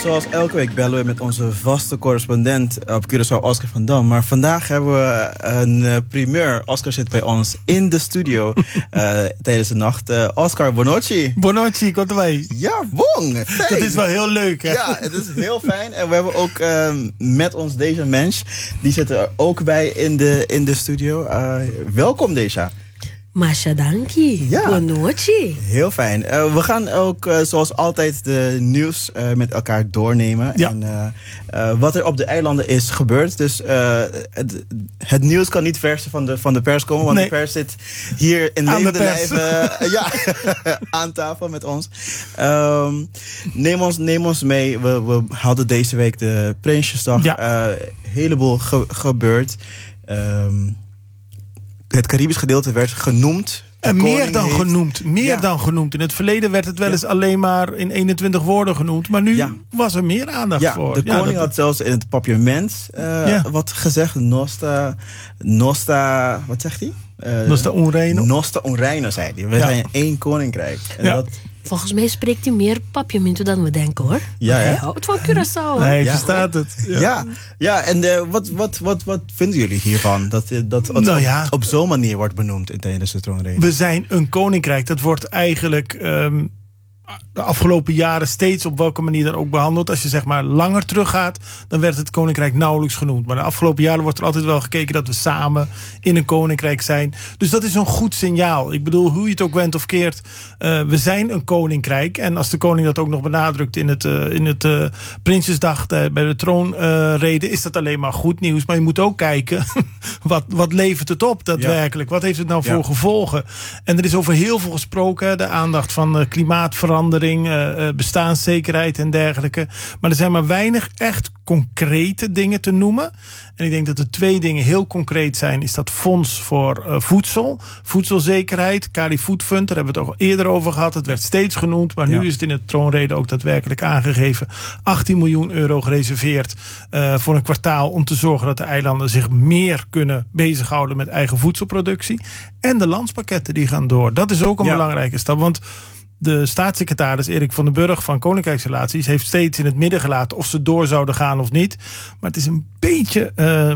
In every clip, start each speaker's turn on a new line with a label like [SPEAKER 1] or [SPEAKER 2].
[SPEAKER 1] zoals elke week bellen we met onze vaste correspondent op Curaçao, Oscar van Dam. Maar vandaag hebben we een primeur. Oscar zit bij ons in de studio tijdens de nacht. Oscar, buonanotte.
[SPEAKER 2] Buonanotte, komt erbij.
[SPEAKER 1] Ja, bon. Fijn.
[SPEAKER 2] Dat is wel heel leuk, hè?
[SPEAKER 1] Ja, het is heel fijn. En we hebben ook met ons Deja Mensch. Die zit er ook bij in de studio. Welkom, Deja.
[SPEAKER 3] Masha, dankie.
[SPEAKER 1] Ja.
[SPEAKER 3] Buonanotte.
[SPEAKER 1] Heel fijn. We gaan ook zoals altijd de nieuws met elkaar doornemen.
[SPEAKER 2] Ja.
[SPEAKER 1] En wat er op de eilanden is gebeurd. Dus het nieuws kan niet vers van de pers komen. Want
[SPEAKER 2] Nee.
[SPEAKER 1] de pers zit hier in
[SPEAKER 2] Aan de
[SPEAKER 1] levende
[SPEAKER 2] pers.
[SPEAKER 1] lijve aan tafel met ons. Neem ons mee. We hadden deze week de Prinsjesdag.
[SPEAKER 2] Ja.
[SPEAKER 1] Heleboel gebeurd. Het Caribisch gedeelte werd genoemd.
[SPEAKER 2] En
[SPEAKER 1] De
[SPEAKER 2] meer
[SPEAKER 1] koning
[SPEAKER 2] dan
[SPEAKER 1] heeft-
[SPEAKER 2] genoemd. Meer dan genoemd. In het verleden werd het wel eens alleen maar in 21 woorden genoemd. Maar nu was er meer aandacht
[SPEAKER 1] Ja,
[SPEAKER 2] voor.
[SPEAKER 1] de koning had zelfs in het papierment wat gezegd. Nosta, wat zegt hij?
[SPEAKER 2] Nosta Unreino.
[SPEAKER 1] Nosta Unreino, zei hij. We zijn één koninkrijk. En
[SPEAKER 2] Ja.
[SPEAKER 1] dat,
[SPEAKER 3] Volgens mij spreekt hij meer papiamento dan we denken, hoor.
[SPEAKER 1] Ja,
[SPEAKER 3] Hij
[SPEAKER 1] hè?
[SPEAKER 3] houdt van Curaçao.
[SPEAKER 2] Hij
[SPEAKER 1] Ja.
[SPEAKER 2] verstaat het.
[SPEAKER 1] ja, en wat vinden jullie hiervan? Dat het
[SPEAKER 2] Nou ja.
[SPEAKER 1] op zo'n manier wordt benoemd tijdens de troonrede.
[SPEAKER 2] We zijn een koninkrijk. Dat wordt eigenlijk de afgelopen jaren steeds op welke manier dan ook behandeld. Als je zeg maar langer teruggaat, dan werd het koninkrijk nauwelijks genoemd. Maar de afgelopen jaren wordt er altijd wel gekeken dat we samen in een koninkrijk zijn. Dus dat is een goed signaal. Ik bedoel, hoe je het ook went of keert, we zijn een koninkrijk. En als de koning dat ook nog benadrukt in het Prinsjesdag bij de troonrede, is dat alleen maar goed nieuws. Maar je moet ook kijken, wat levert het op daadwerkelijk? Wat heeft het nou voor gevolgen? En er is over heel veel gesproken. De aandacht van klimaatverandering, bestaanszekerheid en dergelijke. Maar er zijn maar weinig echt concrete dingen te noemen. En ik denk dat er 2 dingen heel concreet zijn. Is dat fonds voor voedsel, voedselzekerheid, Cari Food Fund. Daar hebben we het al eerder over gehad. Het werd steeds genoemd, maar nu is het in het troonrede ook daadwerkelijk aangegeven. 18 miljoen euro gereserveerd voor een kwartaal om te zorgen dat de eilanden zich meer kunnen bezighouden met eigen voedselproductie. En de landspakketten die gaan door. Dat is ook een belangrijke stap, want de staatssecretaris Erik van den Burg van Koninkrijksrelaties heeft steeds in het midden gelaten of ze door zouden gaan of niet. Maar het is een beetje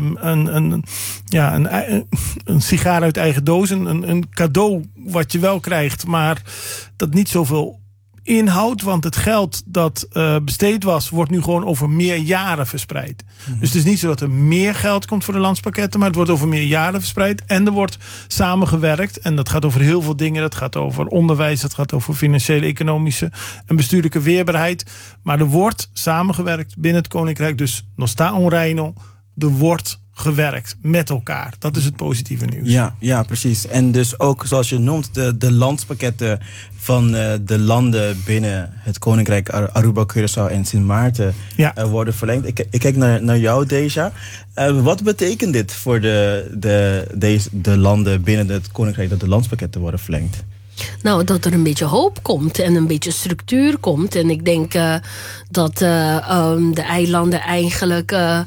[SPEAKER 2] een sigaar uit eigen doos. Een cadeau wat je wel krijgt, maar dat niet zoveel inhoudt. Want het geld dat besteed was, wordt nu gewoon over meer jaren verspreid. Dus het is niet zo dat er meer geld komt voor de landspakketten, maar het wordt over meer jaren verspreid. En er wordt samengewerkt. En dat gaat over heel veel dingen. Dat gaat over onderwijs, dat gaat over financiële, economische en bestuurlijke weerbaarheid. Maar er wordt samengewerkt binnen het Koninkrijk. Dus Nosta Unreino, er wordt gewerkt met elkaar. Dat is het positieve nieuws.
[SPEAKER 1] Ja, precies. En dus ook, zoals je noemt, de landspakketten van de landen binnen het Koninkrijk Aruba, Curaçao en Sint Maarten worden verlengd. Ik kijk naar jou, Deja. Wat betekent dit voor de landen binnen het Koninkrijk dat de landspakketten worden verlengd?
[SPEAKER 3] Nou, dat er een beetje hoop komt en een beetje structuur komt. En ik denk dat de eilanden eigenlijk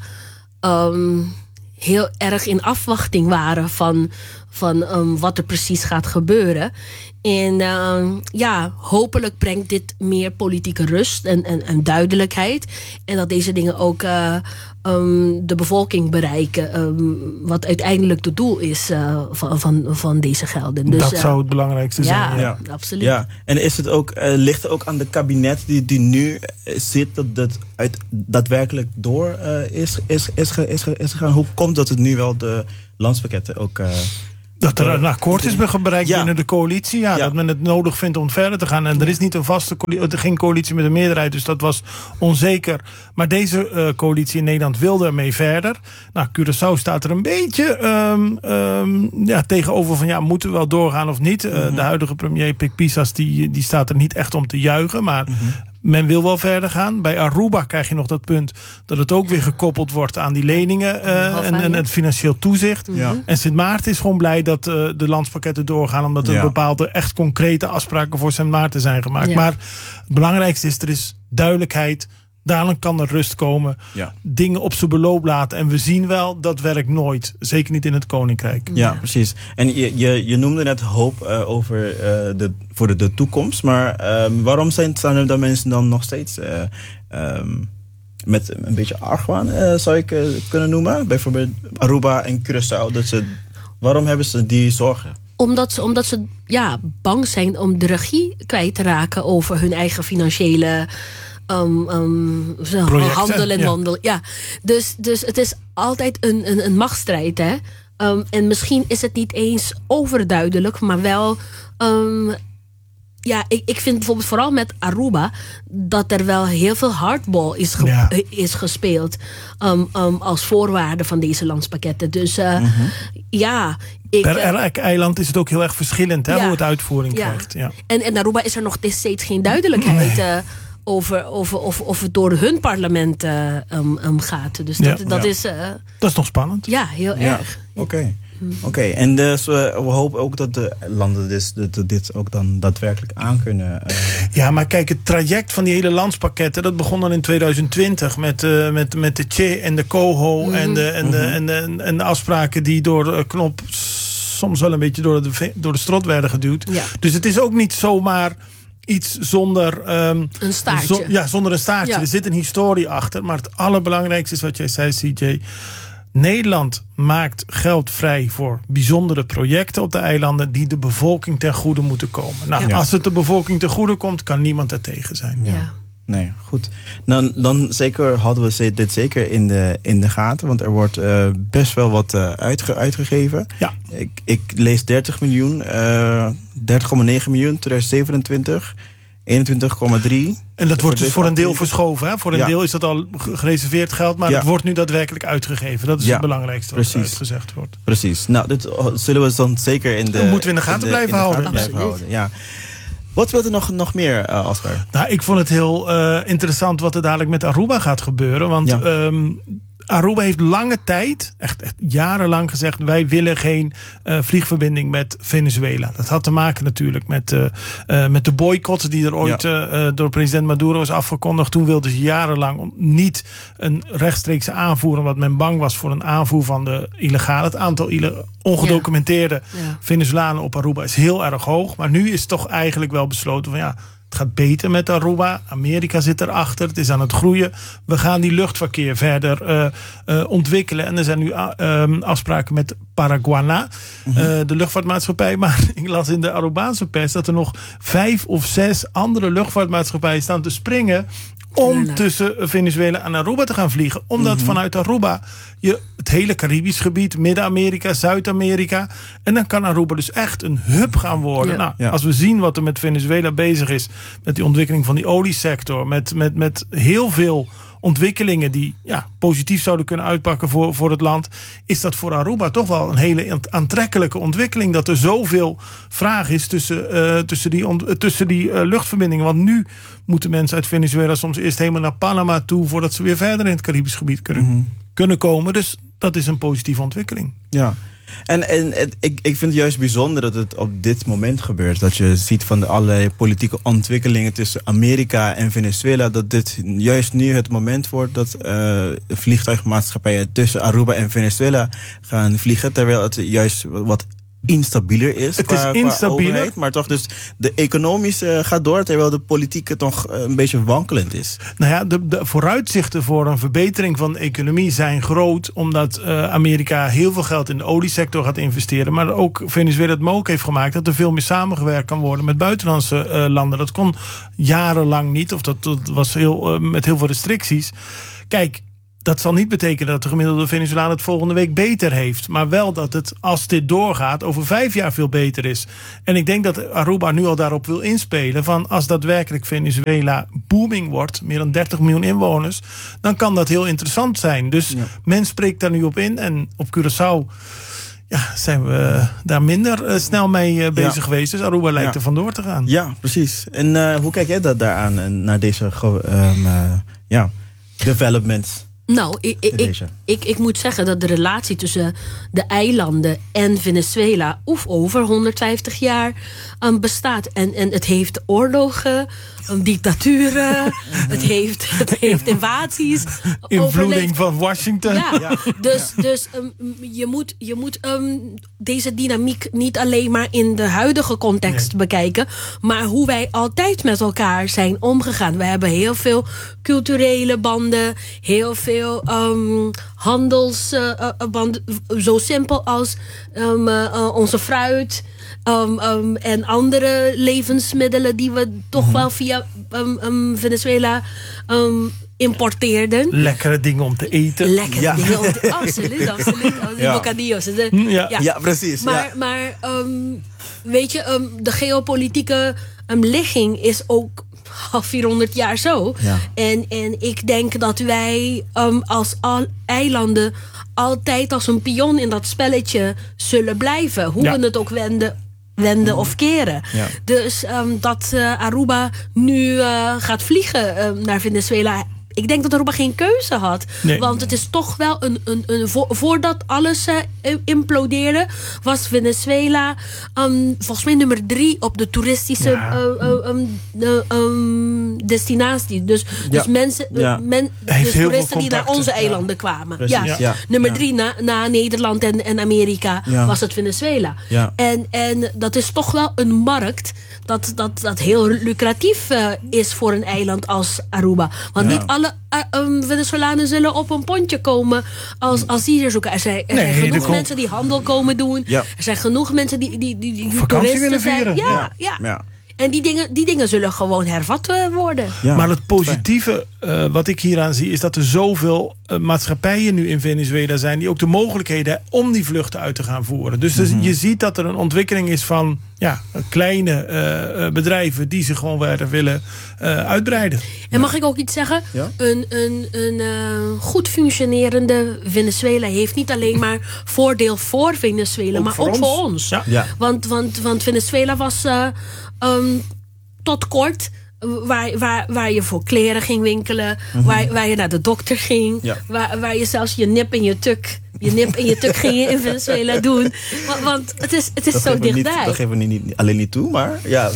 [SPEAKER 3] heel erg in afwachting waren van wat er precies gaat gebeuren. En hopelijk brengt dit meer politieke rust en duidelijkheid. En dat deze dingen ook de bevolking bereiken. Wat uiteindelijk het doel is van deze gelden. Dus,
[SPEAKER 2] dat zou het belangrijkste zijn.
[SPEAKER 3] Ja, absoluut.
[SPEAKER 1] Ja. En is het ook, ligt het ook aan de kabinet die nu zit dat daadwerkelijk door is gegaan? Hoe komt dat het nu wel de landspakketten ook...
[SPEAKER 2] Dat er een akkoord is bereikt binnen de coalitie. Dat men het nodig vindt om verder te gaan. En er is niet een vaste geen coalitie met een meerderheid. Dus dat was onzeker. Maar deze coalitie in Nederland wilde ermee verder. Nou, Curaçao staat er een beetje tegenover van moeten we wel doorgaan of niet. De huidige premier Pik Pisas die staat er niet echt om te juichen. Maar men wil wel verder gaan. Bij Aruba krijg je nog dat punt dat het ook weer gekoppeld wordt aan die leningen en het financieel toezicht. En Sint Maarten is gewoon blij dat de landspakketten doorgaan, omdat er bepaalde echt concrete afspraken voor Sint Maarten zijn gemaakt. Maar het belangrijkste is, er is duidelijkheid. Dadelijk kan er rust komen. Dingen op zijn beloop laten. En we zien wel, dat werkt nooit. Zeker niet in het Koninkrijk.
[SPEAKER 1] Ja, precies. En je noemde net hoop over voor de toekomst. Maar waarom staan er dan mensen dan nog steeds met een beetje argwaan, zou ik kunnen noemen. Bijvoorbeeld Aruba en Curaçao. Waarom hebben ze die zorgen?
[SPEAKER 3] Omdat ze bang zijn om de regie kwijt te raken over hun eigen financiële handel en wandel. Ja. Dus het is altijd een machtsstrijd. Hè? En misschien is het niet eens overduidelijk, maar wel. Ik vind bijvoorbeeld vooral met Aruba dat er wel heel veel hardball is gespeeld als voorwaarde van deze landspakketten. Dus
[SPEAKER 2] per elk eiland is het ook heel erg verschillend hoe het uitvoering krijgt. Ja.
[SPEAKER 3] En Aruba is er nog steeds geen duidelijkheid over of het door hun parlement gaat. Dus dat
[SPEAKER 2] is nog spannend.
[SPEAKER 3] Ja, heel erg.
[SPEAKER 1] Oké, en dus we hopen ook dat de landen dit ook dan daadwerkelijk aan kunnen.
[SPEAKER 2] Ja, maar kijk, het traject van die hele landspakketten, dat begon dan in 2020 met de CHE en de COHO en de afspraken die door Knop soms wel een beetje door de strot werden geduwd. Ja. Dus het is ook niet zomaar iets zonder een staartje. Zonder een staartje. Ja. Er zit een historie achter, maar het allerbelangrijkste is wat jij zei, CJ. Nederland maakt geld vrij voor bijzondere projecten op de eilanden die de bevolking ten goede moeten komen. Als het de bevolking ten goede komt, kan niemand er tegen zijn.
[SPEAKER 1] Ja. Nee, goed. Dan zeker hadden we dit zeker in de gaten, want er wordt best wel wat uitgegeven. Ja. Ik lees 30 miljoen, 30,9 miljoen 2027. 21,3.
[SPEAKER 2] En dat wordt dus voor een deel verschoven. Hè? Voor een deel is dat al gereserveerd geld, maar het wordt nu daadwerkelijk uitgegeven. Dat is het belangrijkste wat uitgezegd wordt.
[SPEAKER 1] Precies. Nou, dit zullen we dan zeker
[SPEAKER 2] moeten we in de gaten blijven houden.
[SPEAKER 1] Ja. Wat wil er nog meer, Oscar?
[SPEAKER 2] Nou, ik vond het heel interessant wat er dadelijk met Aruba gaat gebeuren. Want Aruba heeft lange tijd, echt jarenlang gezegd, wij willen geen vliegverbinding met Venezuela. Dat had te maken natuurlijk met de boycott die er ooit door president Maduro is afgekondigd. Toen wilden ze jarenlang niet een rechtstreekse aanvoer, omdat men bang was voor een aanvoer van de illegale. Het aantal ongedocumenteerde Venezolanen op Aruba is heel erg hoog. Maar nu is toch eigenlijk wel besloten van het gaat beter met Aruba. Amerika zit erachter. Het is aan het groeien. We gaan die luchtverkeer verder ontwikkelen. En er zijn nu afspraken met Paraguaná, de luchtvaartmaatschappij. Maar ik las in de Arubaanse pers dat er nog 5 of 6 andere luchtvaartmaatschappijen staan te springen om tussen Venezuela en Aruba te gaan vliegen. Omdat vanuit Aruba je het hele Caribisch gebied, Midden-Amerika, Zuid-Amerika. En dan kan Aruba dus echt een hub gaan worden. Als we zien wat er met Venezuela bezig is, met die ontwikkeling van die oliesector, met heel veel ontwikkelingen die positief zouden kunnen uitpakken voor het land, is dat voor Aruba toch wel een hele aantrekkelijke ontwikkeling. Dat er zoveel vraag is tussen die luchtverbindingen. Want nu moeten mensen uit Venezuela soms eerst helemaal naar Panama toe voordat ze weer verder in het Caribisch gebied kunnen komen. Dus dat is een positieve ontwikkeling.
[SPEAKER 1] Ja. En ik vind het juist bijzonder dat het op dit moment gebeurt. Dat je ziet van de allerlei politieke ontwikkelingen tussen Amerika en Venezuela, dat dit juist nu het moment wordt dat vliegtuigmaatschappijen tussen Aruba en Venezuela gaan vliegen. Terwijl het juist wat instabieler is.
[SPEAKER 2] Het is instabieler.
[SPEAKER 1] Overheid, maar toch dus de economische gaat door, terwijl de politieke toch een beetje wankelend is.
[SPEAKER 2] Nou ja, de vooruitzichten voor een verbetering van de economie zijn groot, omdat Amerika heel veel geld in de oliesector gaat investeren, maar ook Venezuela het mogelijk heeft gemaakt dat er veel meer samengewerkt kan worden met buitenlandse landen. Dat kon jarenlang niet, of dat was met heel veel restricties. Kijk, dat zal niet betekenen dat de gemiddelde Venezolaan het volgende week beter heeft. Maar wel dat het, als dit doorgaat, over 5 jaar veel beter is. En ik denk dat Aruba nu al daarop wil inspelen van als daadwerkelijk Venezuela booming wordt, meer dan 30 miljoen inwoners, dan kan dat heel interessant zijn. Dus men spreekt daar nu op in. En op Curaçao zijn we daar minder snel mee bezig geweest. Dus Aruba lijkt er vandoor te gaan.
[SPEAKER 1] Ja, precies. En hoe kijk jij daaraan, naar deze developments?
[SPEAKER 3] Nou, ik moet zeggen dat de relatie tussen de eilanden en Venezuela over 150 jaar bestaat. En het heeft oorlogen, dictaturen, het heeft invasies.
[SPEAKER 2] Invloeding van Washington.
[SPEAKER 3] Ja. Dus je moet deze dynamiek niet alleen maar in de huidige context bekijken, maar hoe wij altijd met elkaar zijn omgegaan. We hebben heel veel culturele banden, heel veel handelsbanden, zo simpel als onze fruit en andere levensmiddelen die we toch wel via Venezuela importeerden.
[SPEAKER 2] Lekkere dingen om te eten.
[SPEAKER 3] Dingen om te eten. Absoluut. Bocadillos.
[SPEAKER 1] Ja, precies.
[SPEAKER 3] Maar weet je, de geopolitieke ligging is ook al 400 jaar zo. Ja. En ik denk dat wij als eilanden altijd als een pion in dat spelletje zullen blijven. Hoe we het ook wenden of keren. Ja. Dus dat Aruba nu gaat vliegen naar Venezuela. Ik denk dat Aruba geen keuze had. Nee. Want het is toch wel voordat alles implodeerde, was Venezuela volgens mij nummer 3 op de toeristische destinatie. Dus mensen, dus toeristen die naar onze eilanden kwamen. Precies, nummer 3 na Nederland en Amerika was het Venezuela. Ja. En dat is toch wel een markt dat heel lucratief is voor een eiland als Aruba. Want niet alle Venezolanen zullen op een pontje komen als asielzoekers. Er zijn genoeg mensen die handel komen doen. Ja. Er zijn genoeg mensen die
[SPEAKER 2] vakantie willen vieren.
[SPEAKER 3] Ja. En die dingen zullen gewoon hervat worden.
[SPEAKER 2] Ja. Maar het positieve wat ik hieraan zie is dat er zoveel maatschappijen nu in Venezuela zijn die ook de mogelijkheden hebben om die vluchten uit te gaan voeren. Dus je ziet dat er een ontwikkeling is van kleine bedrijven die zich gewoon verder willen uitbreiden.
[SPEAKER 3] En mag ik ook iets zeggen? Ja? Een goed functionerende Venezuela heeft niet alleen maar voordeel voor Venezuela, maar ook voor ons. Ja. Ja. Want Venezuela was tot kort waar je voor kleren ging winkelen, waar je naar de dokter ging, waar je zelfs je nip en je tuk ging je in Venezuela doen. Want het is zo dichtbij.
[SPEAKER 1] Dat geven we niet alleen niet toe, maar ja.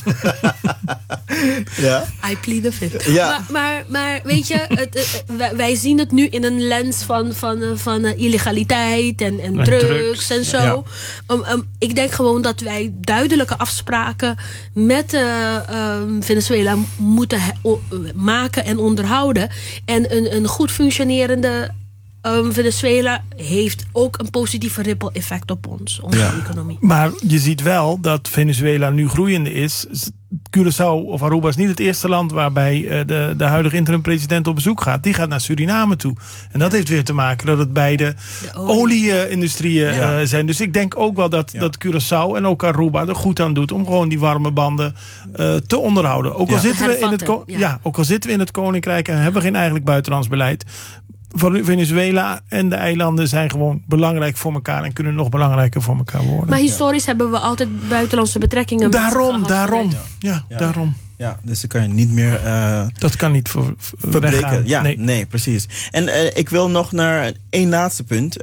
[SPEAKER 3] Ja. I plead the fifth. Ja. Maar weet je, wij zien het nu in een lens van illegaliteit en drugs en zo. Ja. Ik denk gewoon dat wij duidelijke afspraken met Venezuela moeten maken en onderhouden. En een goed functionerende Venezuela heeft ook een positieve ripple effect op onze economie.
[SPEAKER 2] Maar je ziet wel dat Venezuela nu groeiende is. Curaçao of Aruba is niet het eerste land waarbij de huidige interim-president op bezoek gaat. Die gaat naar Suriname toe. En dat heeft weer te maken dat het beide olie-industrieën zijn. Dus ik denk ook wel dat Curaçao en ook Aruba er goed aan doet om gewoon die warme banden te onderhouden. Ook al zitten we in het Koninkrijk en hebben we geen eigenlijk buitenlands beleid. Venezuela en de eilanden zijn gewoon belangrijk voor elkaar en kunnen nog belangrijker voor elkaar worden.
[SPEAKER 3] Maar historisch hebben we altijd buitenlandse betrekkingen.
[SPEAKER 2] Daarom.
[SPEAKER 1] Ja, dus dan kan je niet meer
[SPEAKER 2] dat kan niet
[SPEAKER 1] verbreken. Ja, nee, precies. En ik wil nog naar één laatste punt.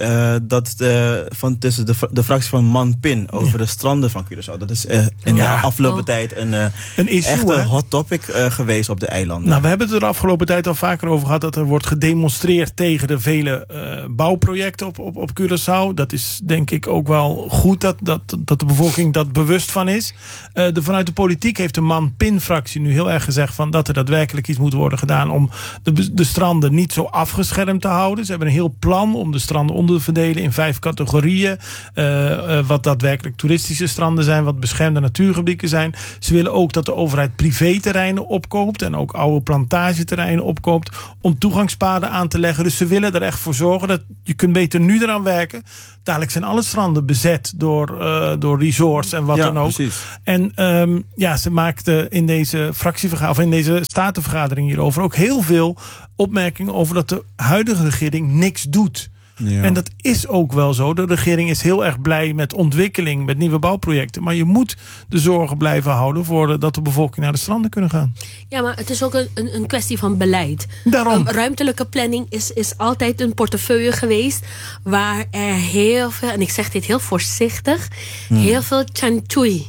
[SPEAKER 1] Tussen de fractie van Man Pin over de stranden van Curaçao. Dat is in de afgelopen tijd een issue, echt een hot topic geweest op de eilanden.
[SPEAKER 2] Nou, we hebben het er de afgelopen tijd al vaker over gehad dat er wordt gedemonstreerd tegen de vele bouwprojecten op Curaçao. Dat is denk ik ook wel goed dat de bevolking dat bewust van is. Vanuit de politiek heeft de Man Pin fractie nu heel erg gezegd van dat er daadwerkelijk iets moet worden gedaan om de stranden niet zo afgeschermd te houden. Ze hebben een heel plan om de stranden onder te verdelen in 5 categorieën. Wat daadwerkelijk toeristische stranden zijn, wat beschermde natuurgebieden zijn. Ze willen ook dat de overheid privéterreinen opkoopt en ook oude plantageterreinen opkoopt om toegangspaden aan te leggen. Dus ze willen er echt voor zorgen dat je kunt beter nu eraan werken. Dadelijk zijn alle stranden bezet door resorts en wat dan ook. Precies. En ze maakten in deze fractievergadering of in deze statenvergadering hierover ook heel veel opmerkingen over dat de huidige regering niks doet. Ja. En dat is ook wel zo. De regering is heel erg blij met ontwikkeling, met nieuwe bouwprojecten. Maar je moet de zorgen blijven houden voor dat de bevolking naar de stranden kunnen gaan.
[SPEAKER 3] Ja, maar het is ook een kwestie van beleid.
[SPEAKER 2] Daarom.
[SPEAKER 3] Ruimtelijke planning is altijd een portefeuille geweest waar er heel veel, en ik zeg dit heel voorzichtig, heel veel chantui.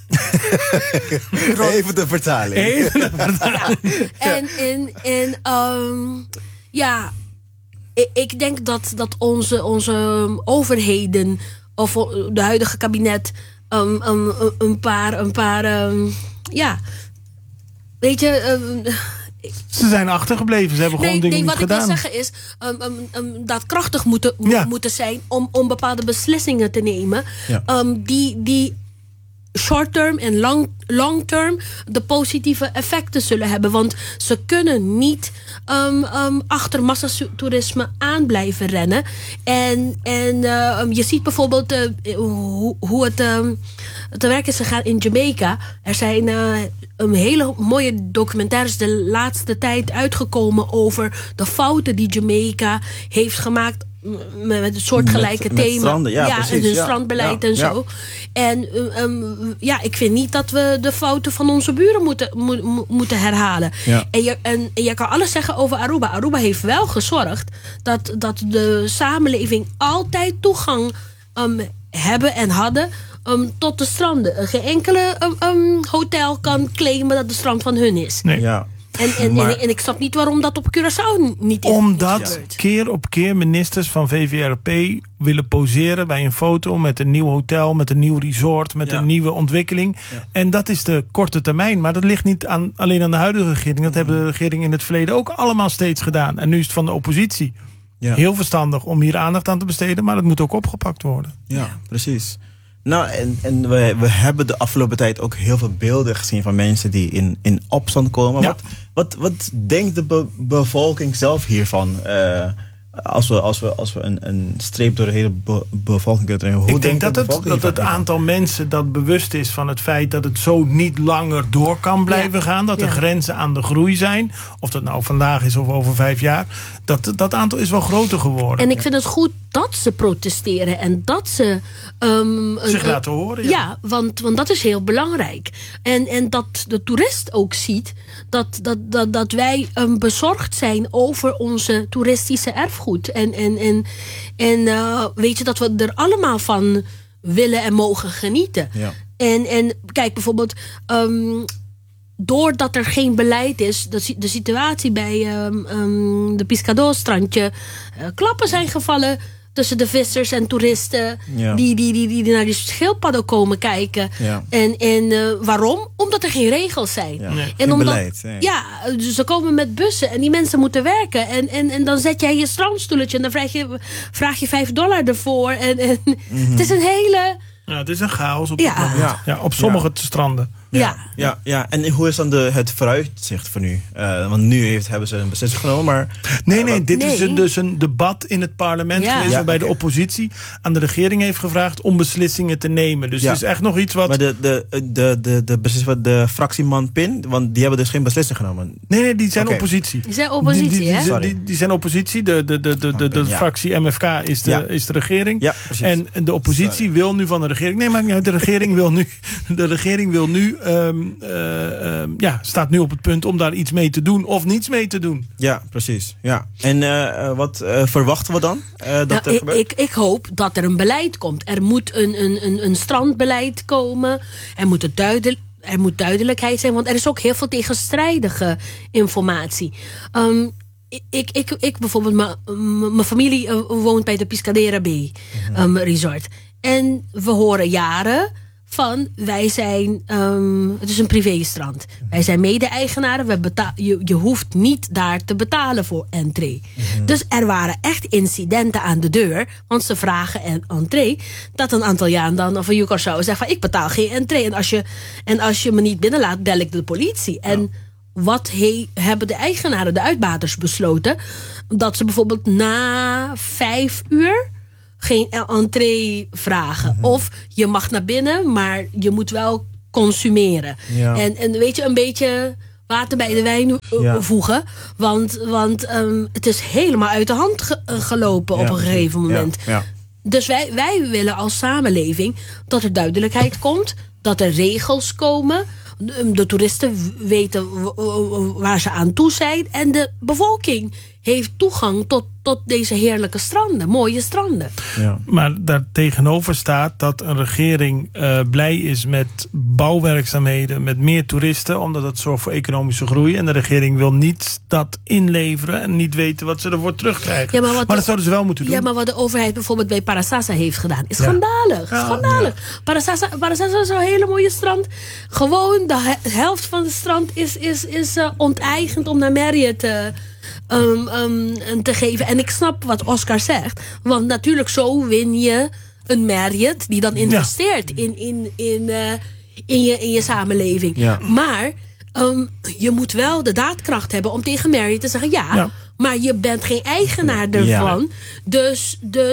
[SPEAKER 1] Even de vertaling.
[SPEAKER 3] Ja. Ik denk dat onze overheden of de huidige kabinet een paar weet je.
[SPEAKER 2] Ze zijn achtergebleven. Ze hebben gewoon dingen niet gedaan.
[SPEAKER 3] Wat ik wil zeggen is dat krachtig moeten zijn om bepaalde beslissingen te nemen. Ja. Die short-term en long-term de positieve effecten zullen hebben. Want ze kunnen niet achter massatoerisme aan blijven rennen. En je ziet bijvoorbeeld hoe het te werk is gegaan in Jamaica. Er zijn hele mooie documentaires de laatste tijd uitgekomen over de fouten die Jamaica heeft gemaakt met het soortgelijke thema.
[SPEAKER 1] Stranden, precies,
[SPEAKER 3] en hun strandbeleid en zo. En ik vind niet dat we de fouten van onze buren moeten herhalen. Ja. En je kan alles zeggen over Aruba. Aruba heeft wel gezorgd dat de samenleving altijd toegang hebben en hadden tot de stranden. Geen enkele hotel kan claimen dat de strand van hun is.
[SPEAKER 2] Nee. Ja.
[SPEAKER 3] En ik snap niet waarom dat op Curaçao niet is.
[SPEAKER 2] Omdat keer op keer ministers van VVRP willen poseren bij een foto met een nieuw hotel, met een nieuw resort, met een nieuwe ontwikkeling. Ja. En dat is de korte termijn. Maar dat ligt niet alleen aan de huidige regering. Dat hebben de regeringen in het verleden ook allemaal steeds gedaan. En nu is het van de oppositie. Ja. Heel verstandig om hier aandacht aan te besteden, maar dat moet ook opgepakt worden.
[SPEAKER 1] Ja, precies. Nou, en we hebben de afgelopen tijd ook heel veel beelden gezien van mensen die in opstand komen. Ja. Wat denkt de bevolking zelf hiervan? Als we een streep door de hele bevolking kunnen trekken.
[SPEAKER 2] Ik denk dat het aantal mensen dat bewust is van het feit dat het zo niet langer door kan blijven gaan. Dat er grenzen aan de groei zijn. Of dat nou vandaag is of over 5 jaar. Dat aantal is wel groter geworden.
[SPEAKER 3] En ik vind het goed dat ze protesteren en dat ze
[SPEAKER 2] zich laten horen.
[SPEAKER 3] Ja, want dat is heel belangrijk. En dat de toerist ook ziet dat wij bezorgd zijn over onze toeristische erfgoed. En weet je dat we er allemaal van willen en mogen genieten. Ja. En kijk bijvoorbeeld, doordat er geen beleid is, de situatie bij de Pescador-strandje, klappen zijn gevallen tussen de vissers en toeristen die naar die schildpadden komen kijken. Ja. En waarom? Omdat er geen regels zijn. Ja.
[SPEAKER 1] Nee, en omdat beleid, nee.
[SPEAKER 3] Dus ze komen met bussen en die mensen moeten werken. En dan zet jij je strandstoeltje en dan vraag je $5 ervoor. Het is een hele...
[SPEAKER 2] Ja, het is een chaos op het moment. Ja, op sommige stranden.
[SPEAKER 1] Ja. En hoe is dan het vooruitzicht voor nu? Want nu hebben ze een beslissing genomen, maar...
[SPEAKER 2] Dit is dus een debat in het parlement geweest, waarbij de oppositie aan de regering heeft gevraagd om beslissingen te nemen. Dus het is echt nog iets wat...
[SPEAKER 1] Maar de fractieman Pin, want die hebben dus geen beslissing genomen.
[SPEAKER 2] Nee, die zijn oppositie.
[SPEAKER 3] Die zijn oppositie, hè?
[SPEAKER 2] Die zijn oppositie. De fractie MFK is de regering. Ja, en de oppositie wil nu van de regering... Nee, maar de regering wil nu staat nu op het punt om daar iets mee te doen of niets mee te doen.
[SPEAKER 1] Ja, precies. Ja. En wat verwachten we dan?
[SPEAKER 3] Ik hoop dat er een beleid komt. Er moet een strandbeleid komen. Er moet duidelijkheid zijn, want er is ook heel veel tegenstrijdige informatie. Ik bijvoorbeeld, mijn familie woont bij de Pescadera Bay Resort. En we horen jaren van, wij zijn, het is een privéstrand. Wij zijn mede-eigenaren. Je hoeft niet daar te betalen voor entree. Dus er waren echt incidenten aan de deur. Want ze vragen entree. Dat een aantal jaar dan, of een Curaçao zegt van, ik betaal geen entree. En als je me niet binnenlaat, bel ik de politie. En wat hebben de eigenaren, de uitbaters, besloten? Dat ze bijvoorbeeld na 5 uur geen entree vragen. Of je mag naar binnen, maar je moet wel consumeren. Ja. En weet je, een beetje water bij de wijn voegen. Want het is helemaal uit de hand gelopen op een gegeven moment. Ja. Dus wij willen als samenleving dat er duidelijkheid komt. Dat er regels komen. De toeristen weten waar ze aan toe zijn. En de bevolking heeft toegang tot deze heerlijke stranden. Mooie stranden.
[SPEAKER 2] Ja. Maar daar tegenover staat dat een regering blij is met bouwwerkzaamheden, met meer toeristen, omdat dat zorgt voor economische groei. En de regering wil niet dat inleveren en niet weten wat ze ervoor terugkrijgen. Ja, maar dat zouden ze wel moeten doen.
[SPEAKER 3] Ja, maar wat de overheid bijvoorbeeld bij Parasasa heeft gedaan, is schandalig. Ja. Schandalig. Ja. Parasasa is een hele mooie strand. Gewoon de helft van het strand is onteigend om naar Marriott te geven. En ik snap wat Oscar zegt. Want natuurlijk zo win je een Marriott die dan investeert in je samenleving. Ja. Maar je moet wel de daadkracht hebben om tegen Marriott te zeggen... ja, maar je bent geen eigenaar ervan. Ja. Dus